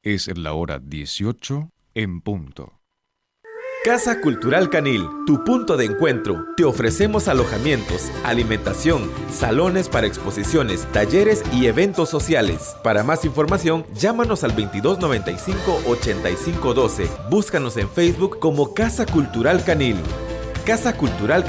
Es la hora 18 en punto. Casa Cultural Canil, tu punto de encuentro. Te ofrecemos alojamientos, alimentación, salones para exposiciones, talleres y eventos sociales. Para más información, llámanos al 2295-8512. Búscanos en Facebook como Casa Cultural Canil. Casa Cultural Canil.